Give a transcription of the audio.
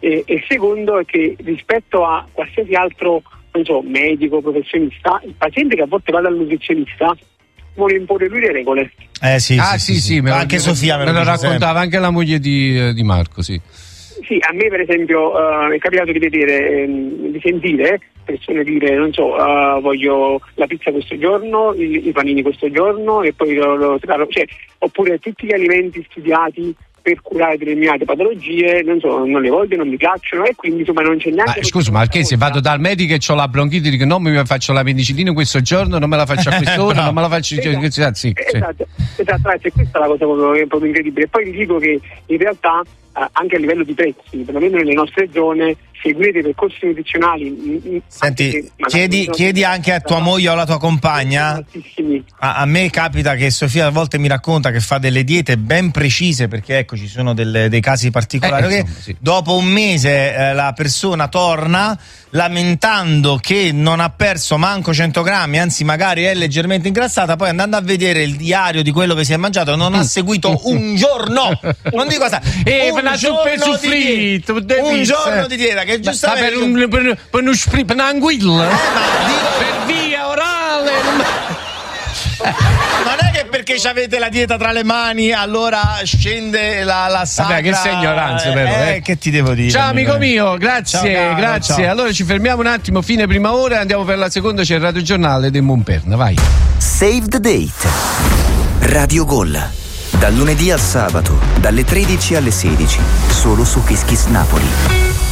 E secondo è che rispetto a qualsiasi altro, non so, medico, professionista, il paziente che a volte va dal nutrizionista vuole imporre lui le regole. Sì, anche Sofia me lo raccontava sempre. Anche la moglie di Marco, sì. Sì, a me per esempio è capitato di vedere, di sentire persone dire, non so, voglio la pizza questo giorno, i panini questo giorno e poi cioè, oppure tutti gli alimenti studiati per curare determinate patologie, non so, non le voglio, non mi piacciono e quindi insomma non c'è neanche... scusa, ma che se vado dal medico e ho la bronchite dico no, mi faccio la penicillina questo giorno, non me la faccio a quest'ora, non me la faccio... Esatto, questa è la cosa proprio incredibile. E poi vi dico che in realtà anche a livello di prezzi, perlomeno nelle nostre zone, seguire percorsi nutrizionali. Senti, chiedi anche a tua moglie o alla tua compagna. A me capita che Sofia a volte mi racconta che fa delle diete ben precise, perché ecco ci sono dei casi particolari che sì. Dopo un mese la persona torna lamentando che non ha perso manco 100 grammi, anzi magari è leggermente ingrassata, poi andando a vedere il diario di quello che si è mangiato non ha seguito un giorno, non dico cosa, un giorno di dieta, che giustamente per un'anguilla, per via orale. Non è che perché avete la dieta tra le mani allora scende la sacra. Vabbè, che sei ignoranza però, che ti devo dire? Ciao amico mio, grazie, ciao, grazie. Ciao. Allora ci fermiamo un attimo, fine prima ora, andiamo per la seconda, c'è il Radio Giornale del Monperna, vai. Save the Date. Radio Gol. Dal lunedì al sabato, dalle 13 alle 16, solo su Kiss Kiss Napoli.